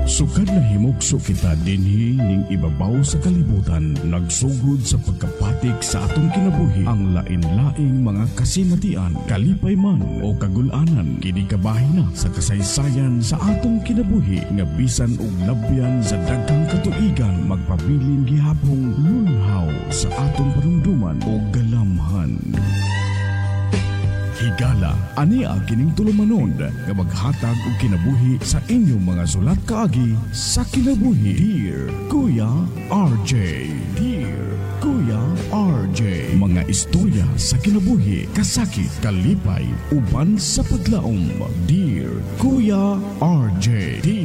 Sukad na himugso kita dinhi ning ibabaw sa kalibutan, nagsugod sa pagkapatik sa atong kinabuhi ang lain-laing mga kasinatian, kalipay man o kagulanan. Kini kabahin na sa kasaysayan sa atong kinabuhi nga bisan og labyan sa daghang katuigan magpabilin gihapong lunhaw sa atong panumduman o galamhan. Higala, ania kining tulumanon nga maghatag og kinabuhi sa inyong mga sulat kaagi sa kinabuhi. Dear Kuya RJ, Dear Kuya RJ, mga istorya sa kinabuhi, kasakit, kalipay, uban sa paglaom. Dear Kuya RJ,